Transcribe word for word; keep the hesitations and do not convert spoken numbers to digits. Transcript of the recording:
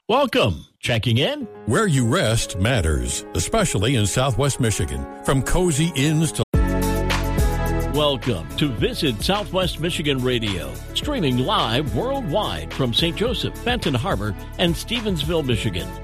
Welcome. Checking in? Where you rest matters, especially in Southwest Michigan. From cozy inns to... Welcome to Visit Southwest Michigan Radio, streaming live worldwide from Saint Joseph, Benton Harbor, and Stevensville, Michigan.